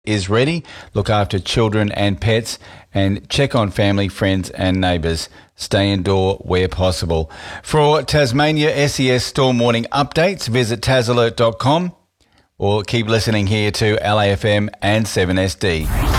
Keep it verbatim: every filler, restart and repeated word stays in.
is ready. Look after children and pets and check on family, friends and neighbours. Stay indoor where possible. For Tasmania S E S storm warning updates, visit tas alert dot com or keep listening here to L A F M and seven S D.